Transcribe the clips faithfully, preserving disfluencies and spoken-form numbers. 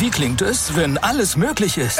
Wie klingt es, wenn alles möglich ist?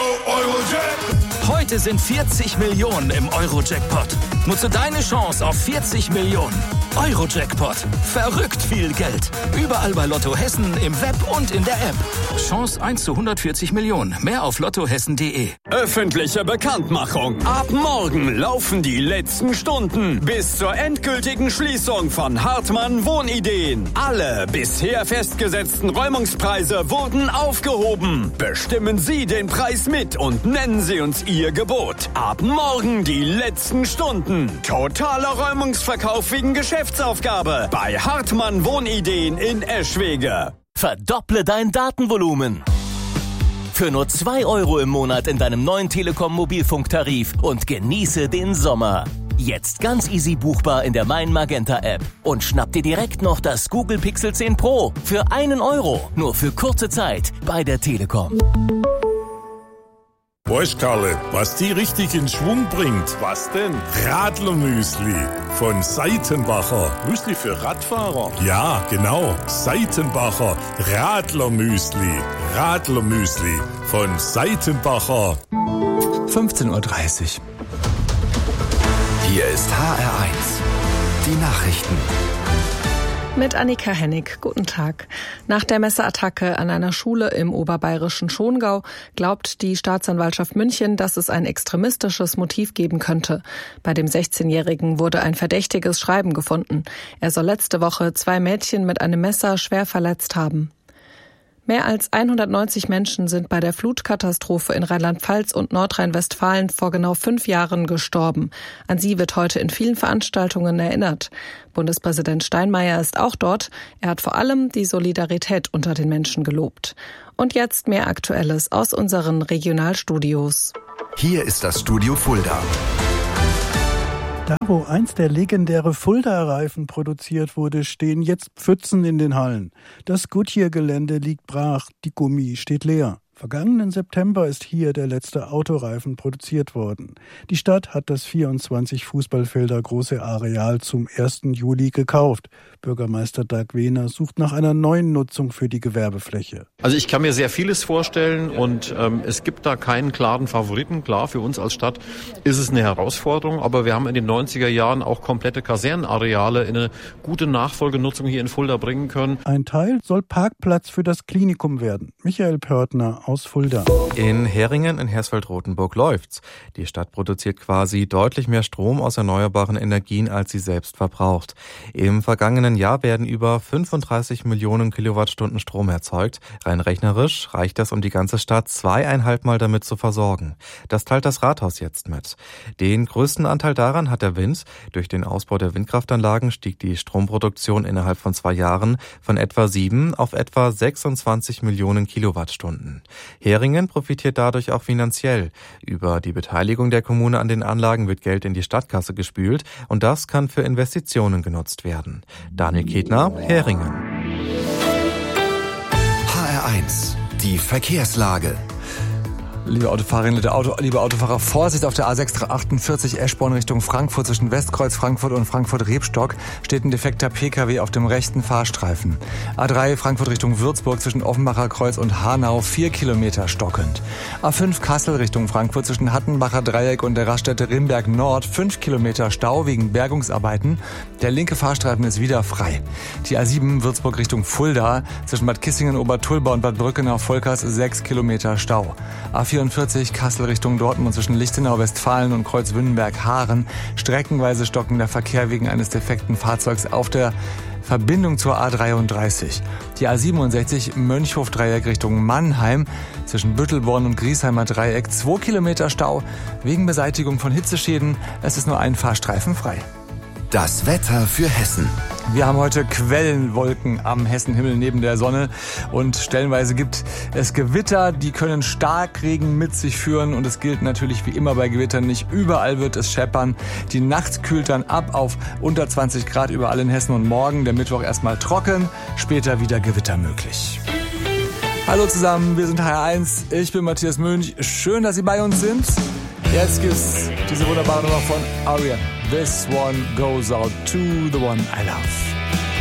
Heute sind vierzig Millionen im Euro-Jackpot. Nutze deine Chance auf vierzig Millionen. Euro-Jackpot. Verrückt viel Geld. Überall bei Lotto Hessen, im Web und in der App. Chance eins zu hundertvierzig Millionen. Mehr auf lottohessen punkt de. Öffentliche Bekanntmachung. Ab morgen laufen die letzten Stunden bis zur endgültigen Schließung von Hartmann Wohnideen. Alle bisher festgesetzten Räumungspreise wurden aufgehoben. Bestimmen Sie den Preis mit und nennen Sie uns Ihr Gebot. Ab morgen die letzten Stunden. Totaler Räumungsverkauf wegen Geschäftsaufgabe bei Hartmann Wohnideen in Eschwege. Verdopple dein Datenvolumen. Für nur zwei Euro im Monat in deinem neuen Telekom-Mobilfunktarif und genieße den Sommer. Jetzt ganz easy buchbar in der Mein Magenta App. Und schnapp dir direkt noch das Google Pixel zehn Pro für einen Euro. Nur für kurze Zeit bei der Telekom. Weißt Karle, was die richtig in Schwung bringt? Was denn? Radlermüsli von Seitenbacher. Müsli für Radfahrer? Ja, genau. Seitenbacher Radlermüsli. Radlermüsli von Seitenbacher. fünfzehn Uhr dreißig. Hier ist H R eins. Die Nachrichten. Mit Annika Hennig. Guten Tag. Nach der Messerattacke an einer Schule im oberbayerischen Schongau glaubt die Staatsanwaltschaft München, dass es ein extremistisches Motiv geben könnte. Bei dem sechzehnjährigen wurde ein verdächtiges Schreiben gefunden. Er soll letzte Woche zwei Mädchen mit einem Messer schwer verletzt haben. Mehr als hundertneunzig Menschen sind bei der Flutkatastrophe in Rheinland-Pfalz und Nordrhein-Westfalen vor genau fünf Jahren gestorben. An sie wird heute in vielen Veranstaltungen erinnert. Bundespräsident Steinmeier ist auch dort. Er hat vor allem die Solidarität unter den Menschen gelobt. Und jetzt mehr Aktuelles aus unseren Regionalstudios. Hier ist das Studio Fulda. Da, wo einst der legendäre Fulda-Reifen produziert wurde, stehen jetzt Pfützen in den Hallen. Das Goodyear-Gelände liegt brach, die Gummi steht leer. Vergangenen September ist hier der letzte Autoreifen produziert worden. Die Stadt hat das vierundzwanzig Fußballfelder große Areal zum ersten Juli gekauft. Bürgermeister Dag Wehner sucht nach einer neuen Nutzung für die Gewerbefläche. Also ich kann mir sehr vieles vorstellen und ähm, es gibt da keinen klaren Favoriten. Klar, für uns als Stadt ist es eine Herausforderung, aber wir haben in den neunziger Jahren auch komplette Kasernenareale in eine gute Nachfolgenutzung hier in Fulda bringen können. Ein Teil soll Parkplatz für das Klinikum werden. Michael Pörtner aus Fulda. In Heringen in Hersfeld-Rotenburg läuft's. Die Stadt produziert quasi deutlich mehr Strom aus erneuerbaren Energien, als sie selbst verbraucht. Im vergangenen Jahr werden über fünfunddreißig Millionen Kilowattstunden Strom erzeugt. Rein rechnerisch reicht das, um die ganze Stadt zweieinhalb Mal damit zu versorgen. Das teilt das Rathaus jetzt mit. Den größten Anteil daran hat der Wind. Durch den Ausbau der Windkraftanlagen stieg die Stromproduktion innerhalb von zwei Jahren von etwa sieben auf etwa sechsundzwanzig Millionen Kilowattstunden. Heringen profitiert dadurch auch finanziell. Über die Beteiligung der Kommune an den Anlagen wird Geld in die Stadtkasse gespült und das kann für Investitionen genutzt werden. Daniel Ketner, Heringen. H R eins, die Verkehrslage. Liebe Autofahrerinnen, liebe, Auto, liebe Autofahrer, Vorsicht auf der A sechs achtundvierzig Eschborn Richtung Frankfurt zwischen Westkreuz Frankfurt und Frankfurt-Rebstock steht ein defekter Pkw auf dem rechten Fahrstreifen. A drei Frankfurt Richtung Würzburg zwischen Offenbacher Kreuz und Hanau vier Kilometer stockend. A fünf Kassel Richtung Frankfurt zwischen Hattenbacher Dreieck und der Raststätte Rimberg Nord fünf Kilometer Stau wegen Bergungsarbeiten. Der linke Fahrstreifen ist wieder frei. Die A sieben Würzburg Richtung Fulda zwischen Bad Kissingen, Obertulba und Bad Brückenau-Volkers sechs Kilometer Stau. A vierundvierzig Kassel Richtung Dortmund zwischen Lichtenau, Westfalen und Kreuzwünnenberg-Haaren. Streckenweise stockender Verkehr wegen eines defekten Fahrzeugs auf der Verbindung zur A dreiunddreißig. Die A siebenundsechzig Mönchhof-Dreieck Richtung Mannheim zwischen Büttelborn und Griesheimer Dreieck zwei Kilometer Stau wegen Beseitigung von Hitzeschäden. Es ist nur ein Fahrstreifen frei. Das Wetter für Hessen. Wir haben heute Quellenwolken am Hessenhimmel neben der Sonne und stellenweise gibt es Gewitter, die können Starkregen mit sich führen und es gilt natürlich wie immer bei Gewittern, nicht überall wird es scheppern. Die Nacht kühlt dann ab auf unter zwanzig Grad überall in Hessen und morgen, der Mittwoch erstmal trocken, später wieder Gewitter möglich. Hallo zusammen, wir sind H R eins, ich bin Matthias Mönch, schön, dass Sie bei uns sind. Jetzt gibt's diese wunderbare Nummer von Arian. This one goes out to the one I love.